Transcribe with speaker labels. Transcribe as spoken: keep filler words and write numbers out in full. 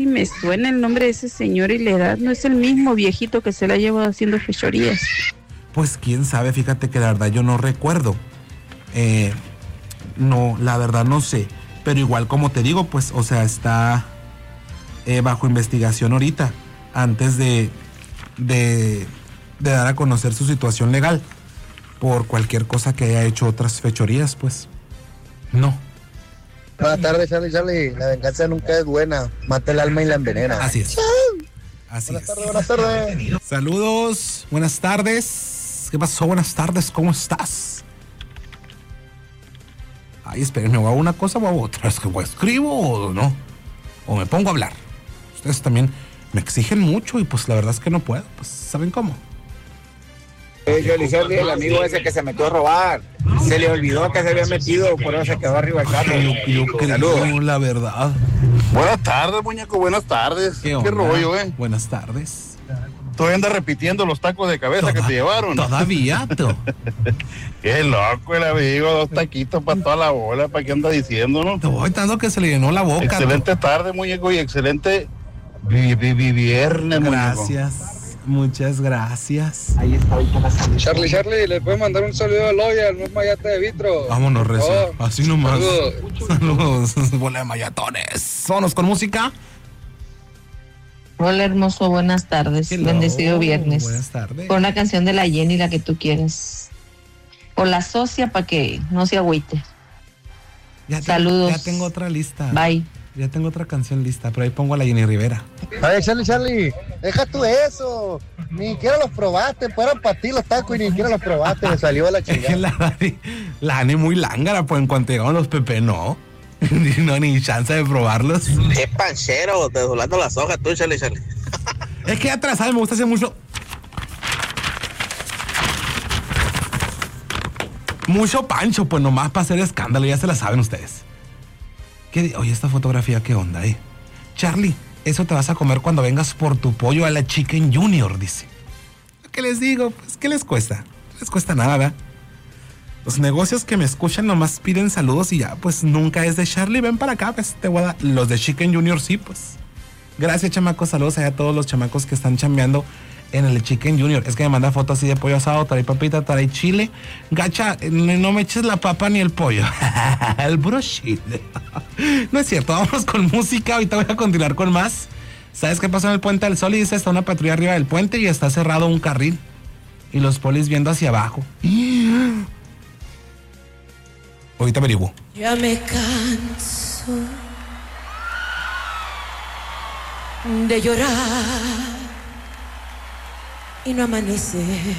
Speaker 1: Y me suena el nombre de ese señor y la edad. No es el mismo viejito que se la lleva haciendo fechorías.
Speaker 2: Pues quién sabe, fíjate que la verdad yo no recuerdo. Eh, no, la verdad no sé. Pero igual como te digo, pues, o sea, está eh, bajo investigación ahorita. Antes de, de, de dar a conocer su situación legal. Por cualquier cosa que haya hecho otras fechorías, pues. No.
Speaker 3: Buenas tardes, Charlie, Charlie. La venganza nunca es buena. Mata el alma y la envenena.
Speaker 2: Así es. Así
Speaker 3: buenas
Speaker 2: es.
Speaker 3: tardes, buenas tardes.
Speaker 2: Saludos, buenas tardes. ¿Qué pasó? Buenas tardes, ¿cómo estás? Ay, espérenme, ¿o hago una cosa o hago otra? ¿Es que o escribo o no? O me pongo a hablar. Ustedes también me exigen mucho y pues la verdad es que no puedo. Pues, ¿saben cómo?
Speaker 3: Eh, Charlie, Charlie, el amigo ese que se metió a robar. Se le olvidó que se había metido, por eso se quedó arriba del carro.
Speaker 2: Yo, yo creo,
Speaker 3: Saludos.
Speaker 2: la verdad.
Speaker 4: Buenas tardes, muñeco, buenas tardes.
Speaker 2: ¿Qué,
Speaker 4: ¿Qué,
Speaker 2: onda?
Speaker 4: rollo, eh?
Speaker 2: Buenas tardes.
Speaker 4: Todavía andas repitiendo los tacos de cabeza
Speaker 2: Toda,
Speaker 4: que te llevaron.
Speaker 2: Todavía, tú.
Speaker 4: Qué loco el amigo, dos taquitos para toda la bola, ¿para qué anda diciendo, no?
Speaker 2: Te voy tanto que se le llenó la boca.
Speaker 4: Excelente
Speaker 2: tú.
Speaker 4: tarde, muñeco, y excelente vi, vi, vi, viernes,
Speaker 2: Gracias.
Speaker 4: muñeco.
Speaker 2: Muchas gracias.
Speaker 3: Ahí está, ahí está la salida.
Speaker 5: Charlie, Charlie, ¿le puedes mandar un saludo a Loya, al mismo Mayate de Vitro?
Speaker 2: Vámonos, recio.
Speaker 5: Oh,
Speaker 2: Así nomás.
Speaker 5: saludos.
Speaker 2: Saludos, bola de mayatones. Vámonos con música.
Speaker 6: Hola, hermoso, buenas tardes.
Speaker 2: Hello.
Speaker 6: Bendecido viernes.
Speaker 2: Buenas tardes.
Speaker 6: Pon la canción de la Jenny, la que tú quieras. O la socia para que no se agüite.
Speaker 2: Ya te-
Speaker 6: Saludos.
Speaker 2: Ya tengo otra lista.
Speaker 6: Bye.
Speaker 2: Ya tengo otra canción lista, pero ahí pongo a la Jenny Rivera.
Speaker 3: Ay, Charlie, Charlie, deja tú eso. Ni siquiera los probaste, fueron para ti los tacos y ni siquiera los probaste. Me salió de la
Speaker 2: Es que
Speaker 3: chingada.
Speaker 2: la Dani, la Dani muy lángara, pues en cuanto llegaron los Pepe, no. No, ni chance de probarlos.
Speaker 7: Qué panchero, desdoblando las hojas tú, Charlie, Charlie.
Speaker 2: Es que atrás, ¿sabes? Me gusta hacer mucho. Mucho pancho, pues nomás para hacer escándalo, ya se la saben ustedes. ¿Qué? Oye, esta fotografía, ¿qué onda, eh? Charlie, eso te vas a comer cuando vengas por tu pollo a la Chicken Junior, dice. ¿Qué les digo? Pues, ¿qué les cuesta? No les cuesta nada, ¿verdad? Los negocios que me escuchan nomás piden saludos y ya, pues nunca es de Charlie, ven para acá, pues te voy a dar. Los de Chicken Junior sí, pues. Gracias, chamacos, saludos allá a todos los chamacos que están chambeando en el Chicken Junior. Es que me manda fotos así de pollo asado, trae papita, trae chile. Gacha, no me eches la papa ni el pollo. El puro chile. No es cierto, vamos con música, ahorita voy a continuar con más. ¿Sabes qué pasó en el Puente del Sol? Y dice, está una patrulla arriba del puente y está cerrado un carril. Y los polis viendo hacia abajo. Ahorita averiguo.
Speaker 8: Ya me canso de llorar y no amanece.